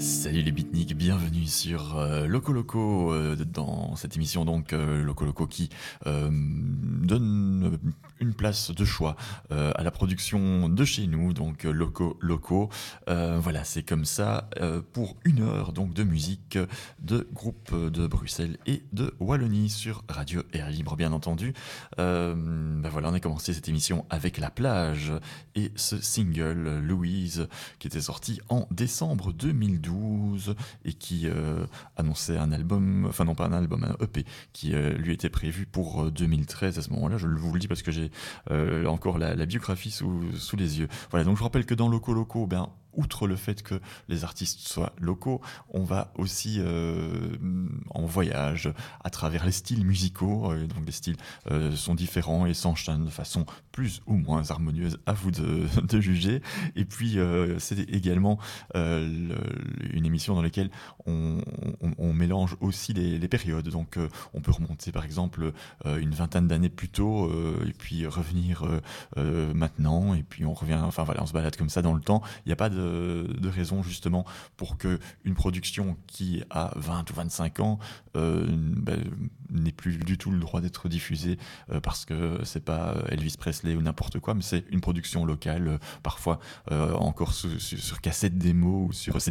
Salut les beatniks, bienvenue sur Loco Loco, dans cette émission donc Loco Loco qui donne une place de choix à la production de chez nous, donc Loco Loco. Voilà, c'est comme ça pour une heure donc de musique de groupes de Bruxelles et de Wallonie sur Radio Air Libre bien entendu. Voilà, on a commencé cette émission avec La Plage et ce single Louise qui était sorti en décembre 2012 et qui annonçait un album, enfin non pas un album, un EP qui lui était prévu pour 2013 à ce moment-là. Je vous le dis parce que j'ai encore la biographie sous les yeux. Voilà, donc je vous rappelle que dans Loco Loco, outre le fait que les artistes soient locaux, on va aussi en voyage à travers les styles musicaux. Donc les styles sont différents et s'enchaînent de façon plus ou moins harmonieuse, à vous de juger. Et puis c'est également une émission dans laquelle on mélange aussi les périodes. Donc on peut remonter par exemple une vingtaine d'années plus tôt et puis revenir maintenant et puis on revient, enfin voilà, on se balade comme ça dans le temps. Il n'y a pas de raison justement pour que une production qui a 20 ou 25 ans n'ait plus du tout le droit d'être diffusée parce que c'est pas Elvis Presley ou n'importe quoi, mais c'est une production locale, parfois encore sur cassette démo ou sur